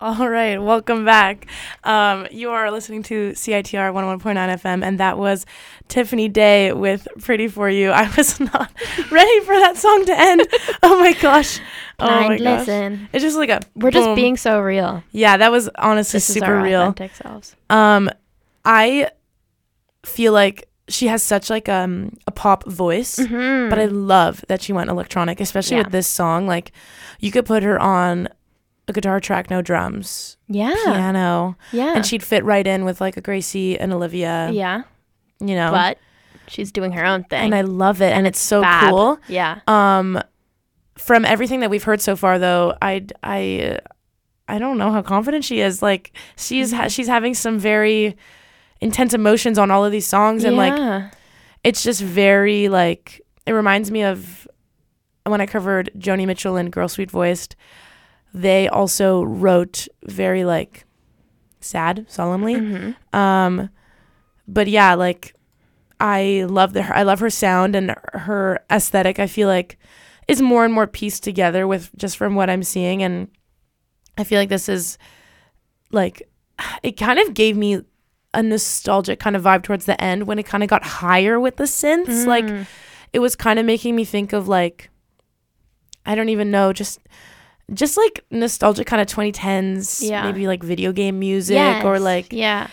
All right, welcome back. You are listening to CITR 101.9 FM, and that was Tiffany Day with Pretty For You. I was not ready for that song to end. Oh my gosh. Listen. It's just like we're just being so real. Yeah, that was honestly this super is our real. Authentic selves. I feel like she has such like a pop voice, but I love that she went electronic, especially with this song. Like, you could put her on a guitar track, no drums, piano, and she'd fit right in with like a Gracie and Olivia. Yeah, you know, but she's doing her own thing, and I love it, and it's so fab. cool. Yeah. From everything that we've heard so far, though, I don't know how confident she is. Like, she's having some very intense emotions on all of these songs, and like, it's just very like, it reminds me of when I covered Joni Mitchell and Girl Sweet Voiced. They also wrote very like sad, solemnly. But yeah, like, I love her sound, and her aesthetic, I feel like, is more and more pieced together with just from what I'm seeing. And I feel like this is like, it kind of gave me a nostalgic kind of vibe towards the end when it kind of got higher with the synths. Like, it was kind of making me think of like, I don't even know, just like nostalgic kind of 2010s, maybe like video game music, or like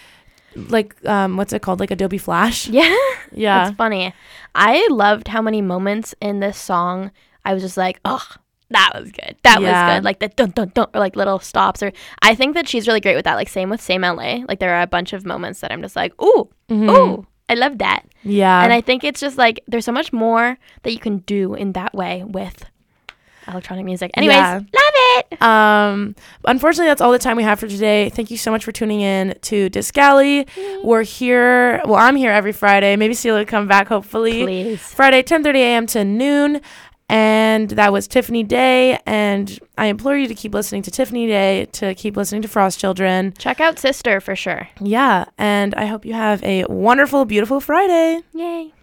what's it called, like Adobe Flash. Yeah That's funny. I loved how many moments in this song I was just like, oh, that was good, was good, like the dun dun dun, or like little stops. Or I think that she's really great with that. Like, same with Same LA, like there are a bunch of moments that I'm just like, ooh, I love that. And I think it's just like there's so much more that you can do in that way with electronic music. Anyways, love it. Unfortunately, that's all the time we have for today. Thank you so much for tuning in to Disc Alley. We're here. Well, I'm here every Friday. Maybe Celia will come back, hopefully. Please. Friday, 10:30 a.m. to noon. And that was Tiffany Day. And I implore you to keep listening to Tiffany Day, to keep listening to Frost Children. Check out Sister for sure. Yeah. And I hope you have a wonderful, beautiful Friday. Yay.